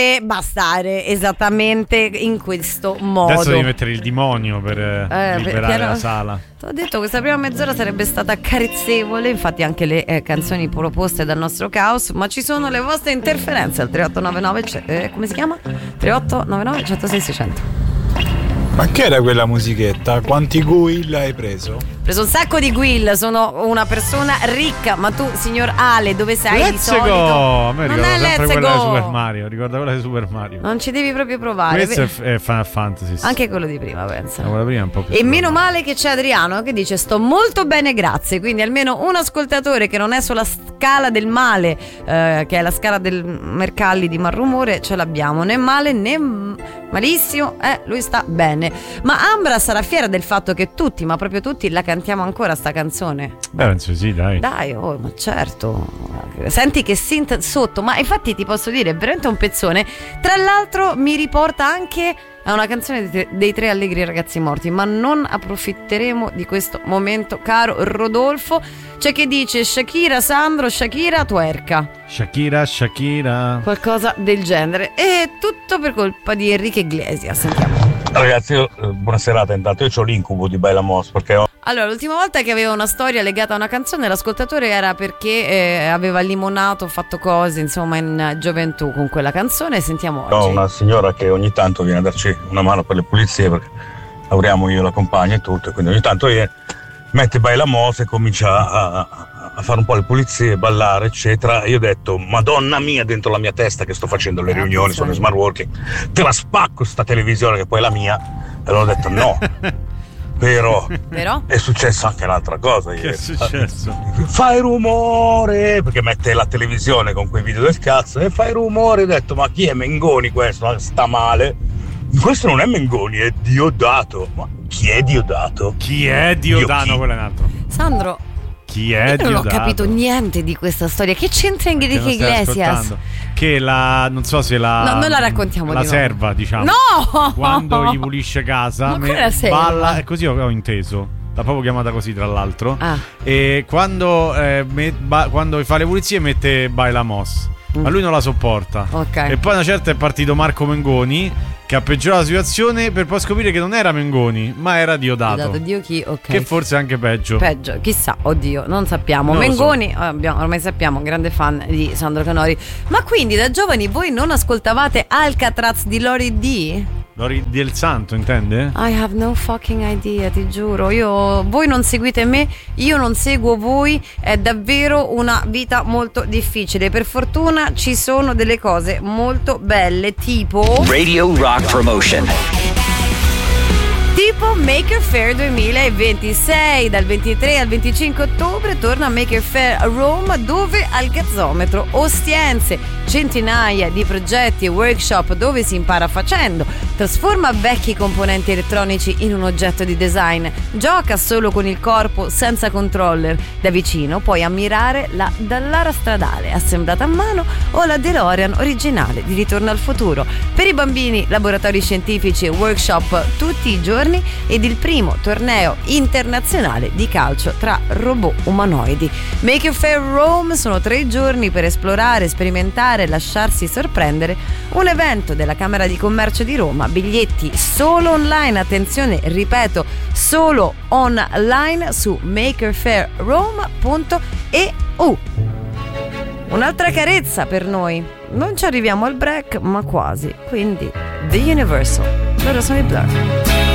E bastare esattamente in questo modo. Adesso devi mettere il demonio per liberare la sala. Ti ho detto, questa prima mezz'ora sarebbe stata carezzevole, infatti anche le canzoni proposte dal nostro caos, ma ci sono le vostre interferenze al 3899 come si chiama? 3899 106 600. Ma che era quella musichetta? Quanti guil hai preso? Ho preso un sacco di guil, sono una persona ricca, ma tu, signor Ale, dove sei di solito? Go! A me non ricorda è sempre Let's quella Go! di Super Mario, ricorda quella di Super Mario. Non ci devi proprio provare. Questo è Final Fantasy. Anche quello di prima, pensa. Quella prima è un po' più. E meno male che c'è Adriano che dice sto molto bene, grazie. Quindi almeno un ascoltatore che non è sulla scala del male, che è la scala del Mercalli di Malrumore, ce l'abbiamo. Né male né malissimo, lui sta bene. Ma Ambra sarà fiera del fatto che tutti, ma proprio tutti, la cantiamo ancora sta canzone? Beh, penso sì, dai. Dai, ma certo. Senti che synth sotto, ma infatti ti posso dire, è veramente un pezzone. Tra l'altro mi riporta anche a una canzone dei Tre Allegri Ragazzi Morti, ma non approfitteremo di questo momento, caro Rodolfo. C'è chi dice Shakira, Sandro, Shakira, tuerca. Shakira. Qualcosa del genere. E tutto per colpa di Enrique Iglesias. Sentiamo. Ragazzi, buona serata. Intanto io ho l'incubo di Baila Mos perché allora, l'ultima volta che avevo una storia legata a una canzone, l'ascoltatore era perché aveva limonato, fatto cose, insomma, in gioventù con quella canzone. Sentiamo oggi. ho una signora che ogni tanto viene a darci una mano per le pulizie, perché lavoriamo io, la compagna e tutto, e quindi ogni tanto viene, mette Baila Mos e comincia a fare un po' le pulizie, ballare, eccetera. Io ho detto, Madonna mia, dentro la mia testa che sto facendo le riunioni, sono in smart working, te la spacco sta televisione che poi è la mia. E allora ho detto no. Però è successo anche un'altra cosa ieri. Che è successo? Fai rumore, perché mette la televisione con quei video del cazzo e fai rumore. Ho detto, ma chi è Mengoni questo? Sta male. Questo non è Mengoni, è Diodato. Ma chi è Diodato? Chi è Diodato? Quello è un altro. Sandro, chi è Diodato? Non ho capito niente di questa storia. Che c'entra Enrique Iglesias? Che non so se no, non la raccontiamo la di serva, diciamo. No! Quando gli pulisce casa, balla, e così ho inteso. L'ha proprio chiamata così, tra l'altro. E quando fa le pulizie mette Baila Mos. Ma lui non la sopporta. Okay. E poi una certa è partito Marco Mengoni, che ha peggiorato la situazione per poi scoprire che non era Mengoni, ma era Diodato. Dio chi? Ok. Che forse è anche peggio. Chissà, oddio, non sappiamo. Non Mengoni, ormai sappiamo, grande fan di Sandro Canori. Ma quindi da giovani voi non ascoltavate Alcatraz di Lori D? Lori del Santo, intende? I have no fucking idea, ti giuro. Voi non seguite me, io non seguo voi. È davvero una vita molto difficile. Per fortuna ci sono delle cose molto belle, tipo Radio Rock Promotion. Tipo Maker Faire 2026. Dal 23 al 25 ottobre torna Maker Faire a Rome, dove al gazzometro Ostiense, centinaia di progetti e workshop dove si impara facendo, trasforma vecchi componenti elettronici in un oggetto di design, gioca solo con il corpo senza controller. Da vicino puoi ammirare la Dallara stradale assemblata a mano o la DeLorean originale di Ritorno al futuro. Per i bambini, laboratori scientifici e workshop tutti i giorni ed il primo torneo internazionale di calcio tra robot umanoidi. Maker Faire Rome sono 3 giorni per esplorare, sperimentare e lasciarsi sorprendere. Un evento della Camera di Commercio di Roma. Biglietti solo online, attenzione, ripeto, solo online su makerfairrome.eu. Un'altra carezza per noi. Non ci arriviamo al break, ma quasi. Quindi The Universal. Loro sono i Blur.